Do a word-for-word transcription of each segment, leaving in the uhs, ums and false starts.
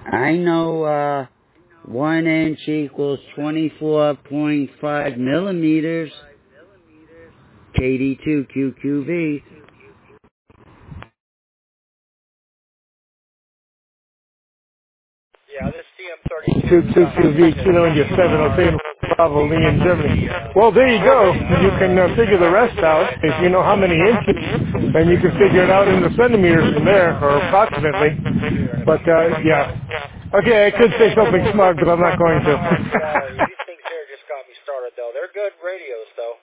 I know uh, one inch equals twenty-four point five millimeters. K D two Q Q V. Yeah, this C M thirty-two. two two Q V, Kilo India seven, Hotel Bravo, Lee in Germany. Well, there you go. You can uh, figure the rest out. If you know how many inches, then you can figure it out in the centimeters from there, or approximately. But, uh, yeah. Okay, I could say something smart, but I'm not going to. Yeah, these things here just got me started, though. They're good radios, though.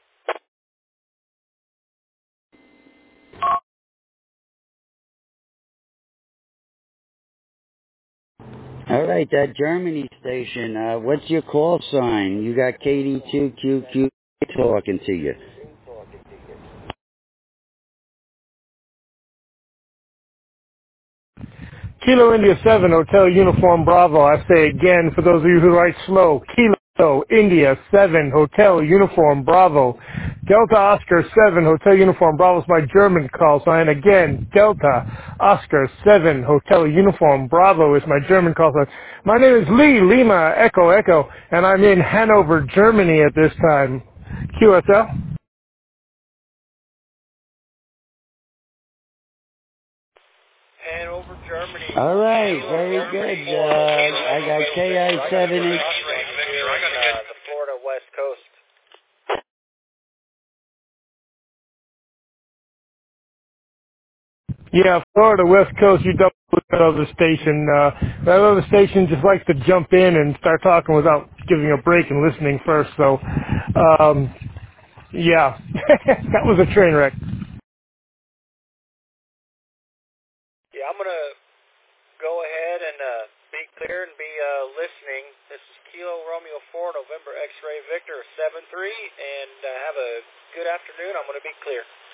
All right, that Germany station, uh, what's your call sign? You got K D two Q Q talking to you. Kilo India seven, Hotel Uniform Bravo. I say again, for those of you who write slow, Kilo India seven, Hotel Uniform Bravo. Delta Oscar seven, Hotel Uniform Bravo is my German call sign. Again, Delta Oscar seven, Hotel Uniform Bravo is my German call sign. My name is Lee, Lima, Echo, Echo, and I'm in Hanover, Germany at this time. Q S L? Hanover, Germany. All right, Kilo very Romeo good. four, Uh, November I got X-ray K Victor. I I got a seven good H. operating here in uh, the Florida West Coast. Yeah, Florida West Coast, you double with that other station. Uh, that other station just likes to jump in and start talking without giving a break and listening first. So, um, yeah, that was a train wreck. Yeah, I'm going to go ahead and uh, be clear and be uh, listening. This is Kilo Romeo four, November X-ray Victor seven three, and uh, have a good afternoon. I'm going to be clear.